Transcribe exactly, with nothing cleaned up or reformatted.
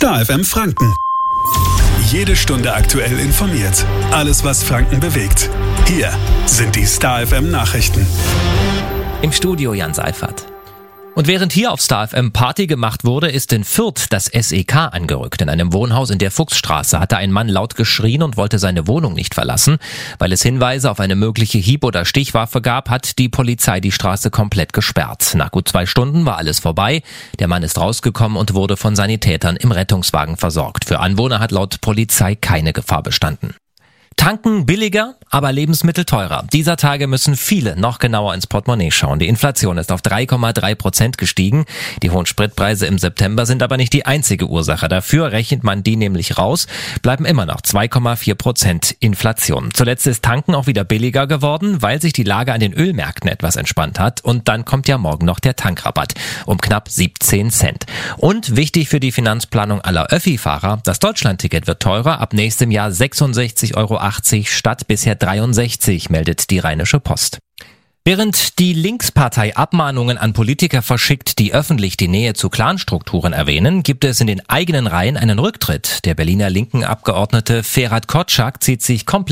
Star F M Franken. Jede Stunde aktuell informiert. Alles, was Franken bewegt. Hier sind die Star F M Nachrichten. Im Studio Jan Seifert. Und während hier auf Star F M Party gemacht wurde, ist in Fürth das S E K angerückt. In einem Wohnhaus in der Fuchsstraße hatte ein Mann laut geschrien und wollte seine Wohnung nicht verlassen. Weil es Hinweise auf eine mögliche Hieb- oder Stichwaffe gab, hat die Polizei die Straße komplett gesperrt. Nach gut zwei Stunden war alles vorbei. Der Mann ist rausgekommen und wurde von Sanitätern im Rettungswagen versorgt. Für Anwohner hat laut Polizei keine Gefahr bestanden. Tanken billiger, aber Lebensmittel teurer. Dieser Tage müssen viele noch genauer ins Portemonnaie schauen. Die Inflation ist auf drei Komma drei Prozent gestiegen. Die hohen Spritpreise im September sind aber nicht die einzige Ursache dafür. Rechnet man die nämlich raus, bleiben immer noch zwei Komma vier Prozent Inflation. Zuletzt ist Tanken auch wieder billiger geworden, weil sich die Lage an den Ölmärkten etwas entspannt hat. Und dann kommt ja morgen noch der Tankrabatt um knapp siebzehn Cent. Und wichtig für die Finanzplanung aller Öffi-Fahrer, das Deutschlandticket wird teurer, ab nächstem Jahr sechsundsechzig Euro achtzig statt bisher dreiundsechzig, meldet die Rheinische Post. Während die Linkspartei Abmahnungen an Politiker verschickt, die öffentlich die Nähe zu Clanstrukturen erwähnen, gibt es in den eigenen Reihen einen Rücktritt. Der Berliner linken Abgeordnete Ferhat Kotschak zieht sich komplett